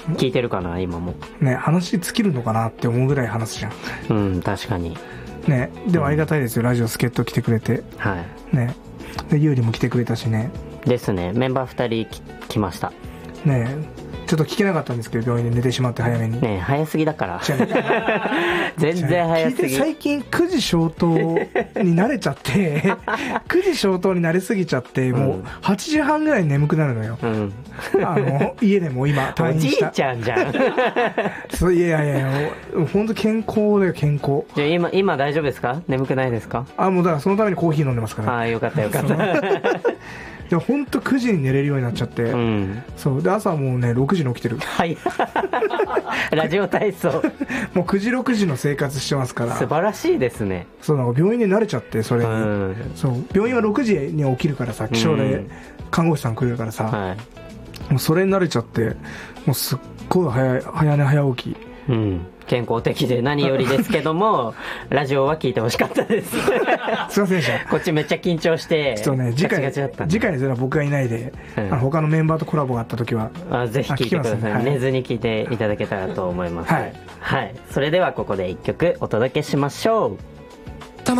聞いてるかな今も。 ね、話尽きるのかなって思うぐらい話すじゃん。 うん、確かに。 ね、でもありがたいですよ、ラジオ助っ人来てくれて。 はい。 ね、でゆうりも来てくれたしね。 ですね。メンバー2人来ました。 ね、ちょっと聞けなかったんですけど、病院で寝てしまって早めに。 ね、早すぎだから。全然早すぎ。 最近9時消灯に慣れちゃって9時消灯に慣れすぎちゃって、もう8時半ぐらいに眠くなるのよ、うん、家でも今退院したおじいちゃんじゃんそういやいやいや、本当健康だよ、健康。 じゃあ今大丈夫ですか？眠くないですか？ もうだからそのためにコーヒー飲んでますから。 ああ、よかったよかったでも本当9時に寝れるようになっちゃって、うん、そうで朝はもうね6時に起きてる。はいラジオ体操もう9時6時の生活してますから。 素晴らしいですね。 そう、なんか病院で慣れちゃって、それに、うん、そう病院は6時に起きるからさ、起床で看護師さん来るからさ、はい、もうそれに慣れちゃって、もうすっごい早寝早起き、 うん、健康的で何よりですけどもラジオは聞いてほしかったですすいませんでした。 こっちめっちゃ緊張してちょっとね、次回それは僕がいないで、うん、他のメンバーとコラボがあった時はぜひ聞いてください、ね、はい、寝ずに聞いていただけたらと思います。はい、はい、それではここで1曲お届けしましょう。